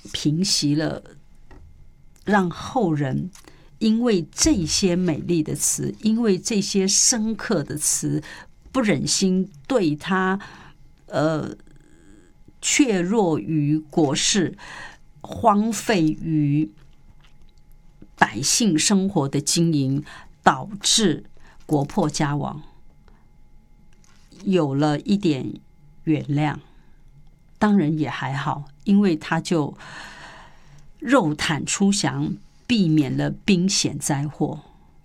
平息了，让后人因为这些美丽的词，因为这些深刻的词，不忍心对他怯弱于国事，荒废于百姓生活的经营，导致国破家亡，有了一点原谅，当然也还好，因为他就肉袒出降，避免了兵险灾祸。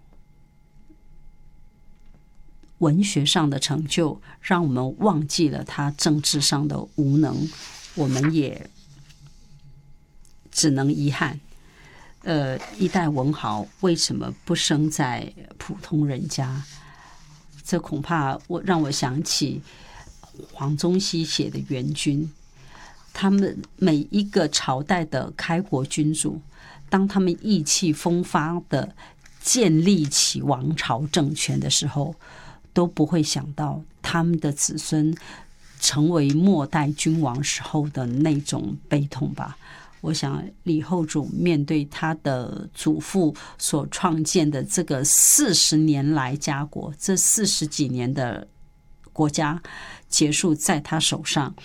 文学上的成就让我们忘记了他政治上的无能，我们也只能遗憾。一代文豪为什么不生在普通人家？这恐怕让我想起黄宗羲写的《元君》，他们每一个朝代的开国君主，当他们意气风发的建立起王朝政权的时候，都不会想到他们的子孙成为末代君王时候的那种悲痛吧。我想李后主面对他的祖父所创建的这个40年来家国，这40几年的国家结束在他手上，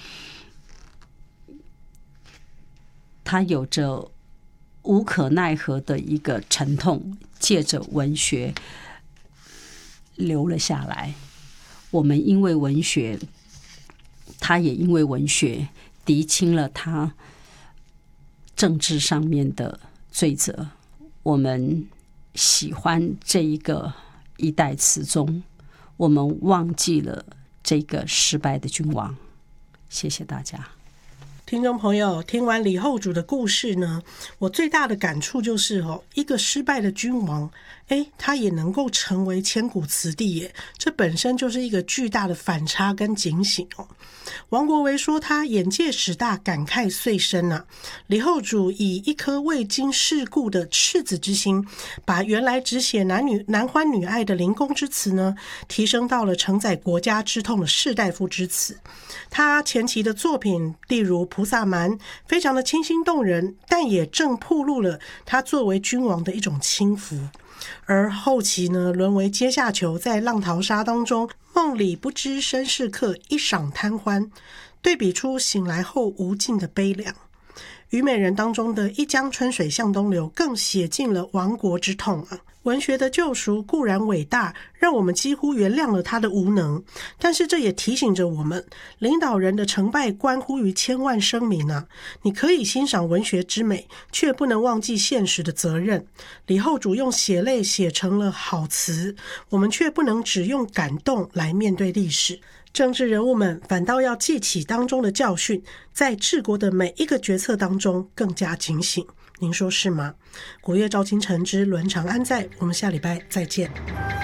他有着无可奈何的一个沉痛，借着文学留了下来。我们因为文学，他也因为文学厘清了他政治上面的罪责。我们喜欢这一个一代词宗，我们忘记了这个失败的君王。谢谢大家。 听众朋友，听完李后主的故事呢，我最大的感触就是一个失败的君王，他也能够成为千古词帝耶，这本身就是一个巨大的反差跟警醒王国维说他眼界始大，感慨遂深啊。李后主以一颗未经世故的赤子之心，把原来只写男欢女爱的临宫之词呢，提升到了承载国家之痛的士大夫之词。他前期的作品例如菩萨蛮非常的清新动人，但也正暴露了他作为君王的一种轻浮。而后期呢，沦为阶下囚，在浪淘沙当中梦里不知身是客，一晌贪欢，对比出醒来后无尽的悲凉。虞美人当中的一江春水向东流，更写尽了亡国之痛啊。文学的救赎固然伟大，让我们几乎原谅了他的无能，但是这也提醒着我们，领导人的成败关乎于千万生民啊！你可以欣赏文学之美，却不能忘记现实的责任。李后主用血泪写成了好词，我们却不能只用感动来面对历史。政治人物们反倒要记起当中的教训，在治国的每一个决策当中更加警醒。您说是吗？古月照今晨之伦常安在，我们下礼拜再见。